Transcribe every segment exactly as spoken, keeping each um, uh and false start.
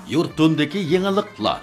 yurtundaki yeniliklar.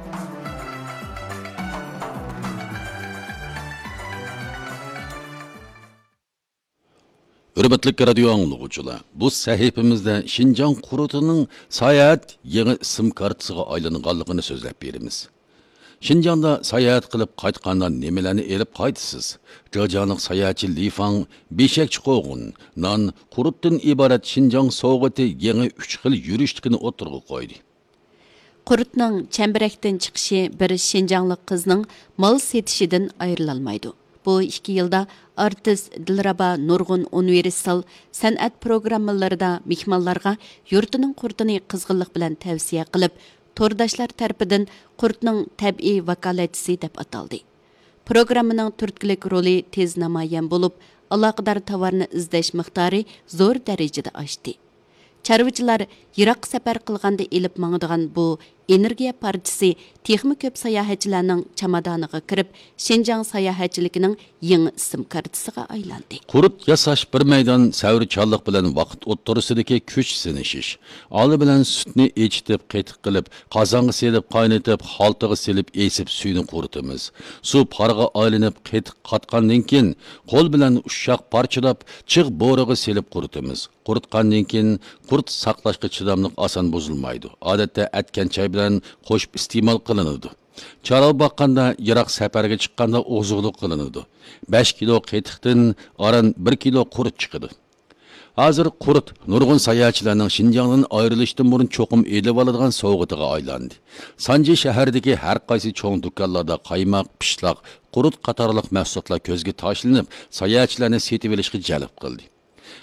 Hürmetlik radyo anlıqçılar, bu sahifimizde Şinjan Qurutining sayohat yeni isim kartisiga aylanganligini so'zlab beramiz. Şinjanda sayohat qilib qaytgandan nimalarni elib qaytisiz? Jo'joniq sayohatchi Li Fang beshakchi qo'g'in, non, qurutdan iborat Şinjan so'g'iti yeni uch xil yurishlikni o'tirg'i qo'ydi. Qurutning chambarakdan chiqishi bir Şinjanlik qizning mol setishidan ayrilolmaydi. Bu ikki yilda artist Dilraba Nurg'un universal san'at programmalarida mehmonlarga yurtining qurtini qizg'inlik bilan tavsiya qilib, to'rdoshlar tarafidan qurtning tabiiy vakolatchisi deb ataldi. Programmaning turtkilik roli tez namoyon bo'lib, aloqador tovarni izlash miqdori zo'r darajada oshdi. Chorvachilar yiroq safar qilganda elib mangdigan bu energiya partisi texmi ko'p sayohatchilarning chamadoniga kirib, Şinjan sayohatchiligining yangi ism kartasiga aylandi. Qurut yasash bir maydon savrichanlik bilan vaqt o'ttirisidagi kuch sinishish. Oli bilan sutni echitib, qetiq qilib, qozonga selib, qaynatib, xaltaga selib, esib suyni quritamiz. Suv parga aylanib, qetiq qatgandan keyin qo'l bilan ushshaq parchalab, chig' bo'riga selib quritamiz. Quritgandan keyin qurt saqlashga chidamliq oson buzilmaydi. Odatda atkan choy bilan qo'shib iste'mol qilinadi. Chorva boqqanda, yiroq safarga chiqqanda ozuqlik qilinadi. besh kilo qetiqdan aran bir kilo qurut chiqadi. Hozir qurut nurg'un sayohatchilarning Şinjandan ayrilishdan burun cho'qim elib oladigan sovg'atiga aylandi. Sanji shahridagi har qaysi cho'ng do'konlarda qaymoq, pishloq, qurut qatorliq mahsulotlar ko'zga tashlanib, sayohatchilarni setib olishga jalb qildi.